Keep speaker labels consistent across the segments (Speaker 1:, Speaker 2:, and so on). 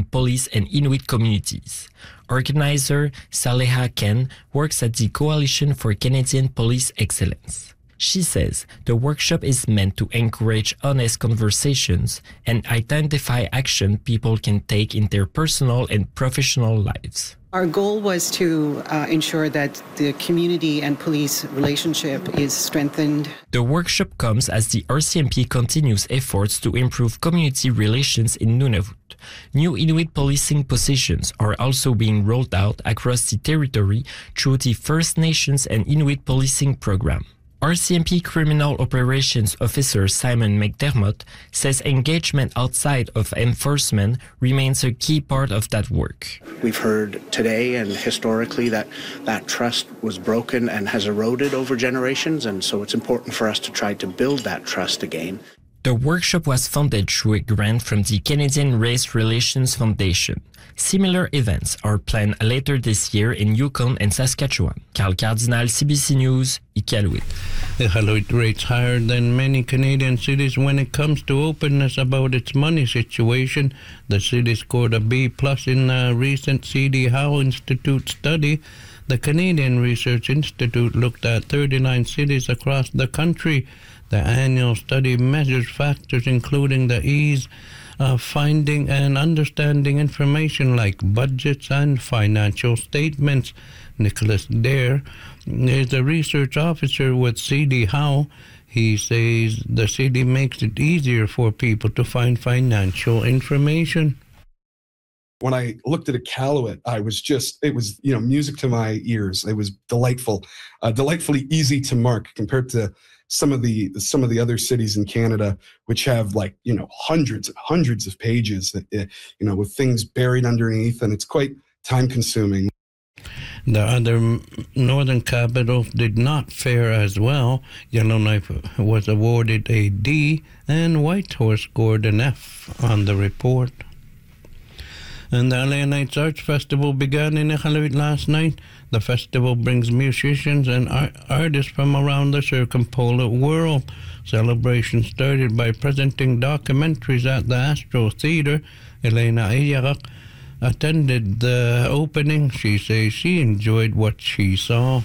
Speaker 1: police and Inuit communities. Organizer Saleha Ken works at the Coalition for Canadian Police Excellence. She says the workshop is meant to encourage honest conversations and identify action people can take in their personal and professional lives.
Speaker 2: Our goal was to ensure that the community and police relationship is strengthened.
Speaker 1: The workshop comes as the RCMP continues efforts to improve community relations in Nunavut. New Inuit policing positions are also being rolled out across the territory through the First Nations and Inuit policing program. RCMP Criminal Operations Officer Simon McDermott says engagement outside of enforcement remains a key part of that work.
Speaker 3: We've heard today and historically that trust was broken and has eroded over generations, and so it's important for us to try to build that trust again.
Speaker 1: The workshop was funded through a grant from the Canadian Race Relations Foundation. Similar events are planned later this year in Yukon and Saskatchewan. Carl Cardinal, CBC News, Iqaluit.
Speaker 4: Iqaluit rates higher than many Canadian cities when it comes to openness about its money situation. The city scored a B+ in a recent CD Howe Institute study. The Canadian Research Institute looked at 39 cities across the country. The annual study measures factors including the ease of finding and understanding information like budgets and financial statements. Nicholas Dare is a research officer with CD Howe. He says the city makes it easier for people to find financial information.
Speaker 5: When I looked at Iqaluit, it was music to my ears. It was delightful, delightfully easy to mark compared to some of the other cities in Canada, which have hundreds and hundreds of pages, with things buried underneath, and it's quite time consuming.
Speaker 4: The other northern capitals did not fare as well. Yellowknife was awarded a D, and Whitehorse scored an F on the report. And the LA Nights Arts Festival began in Iqaluit last night. The festival brings musicians and artists from around the circumpolar world. Celebration started by presenting documentaries at the Astro Theatre. Elena Ayarak attended the opening. She says she enjoyed what she saw.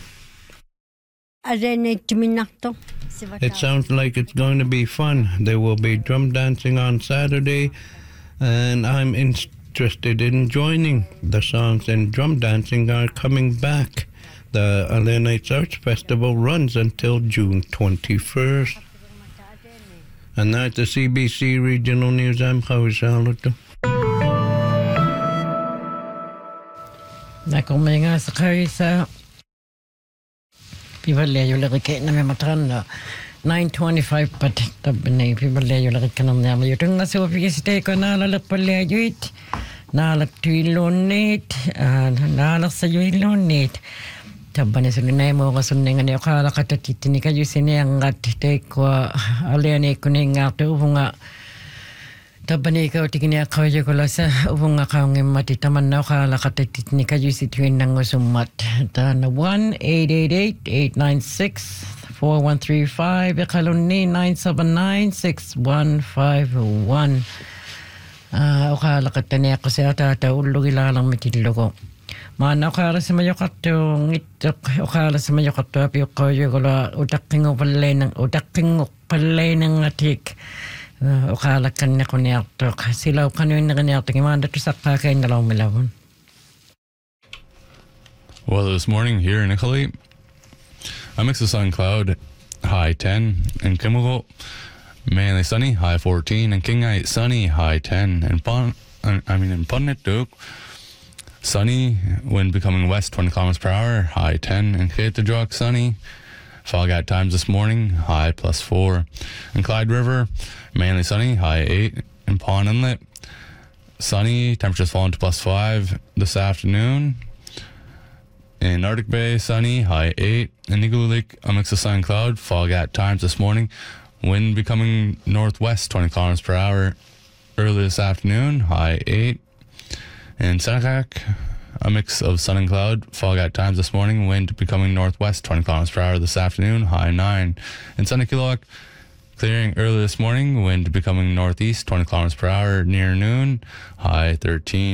Speaker 4: It sounds like it's going to be fun. There will be drum dancing on Saturday, and I'm interested in joining. The songs and drum dancing are coming back. The LA Nights Arts Festival runs until June 21st. And that's the CBC Regional News. I'm Howie Charlotte.
Speaker 6: Nakuminga sa karisa. Pibaleyo lagi na may matran 9:25 pat tabne pibaleyo lagi kanam na may yung nga so pigiste ko na lalapaleyo it. Nalak tuilonit, nalak sa yuilonit. Tabane sa lunay mo kasunay nga niyo kalakatatitin ka yung sinayang te ko aliane ko nga to nga tabane ka tingin niya ka yung sa nga kaong matitaman na kalakatatitin ka yung situin ng usumat. Na 1-888-896-4135 Iqaluni 979-6151. Okala katanya ko sa tata ulo ilalang mitilo ko. Mana okala sa mayo kato ngitok okala sa mayo kato api ko yola udaking upalay ng atik. Okala kanya ko niya to sila kanuin na kanya to kimanda to sakta kay ngalaw milawon.
Speaker 7: Well, this morning here in Iqaluit, a mix of sun cloud, high 10, and Kimmelville. Mainly sunny, high 14, and Kingite sunny, high 10, and in Punituk, sunny, wind becoming west 20 kilometers per hour, high 10, and Kaitajuk sunny, fog at times this morning, high +4, in Clyde River, mainly sunny, high 8, in Pond Inlet, sunny, temperatures falling to +5 this afternoon. In Arctic Bay, sunny, high 8, in Igloo Lake, a mix of sun and cloud, fog at times this morning. Wind becoming northwest 20 kilometers per hour early this afternoon, high 8. In Senekak, a mix of sun and cloud, fog at times this morning, wind becoming northwest 20 kilometers per hour this afternoon, high 9. In Sunikiloak, clearing early this morning, wind becoming northeast 20 kilometers per hour near noon, high 13.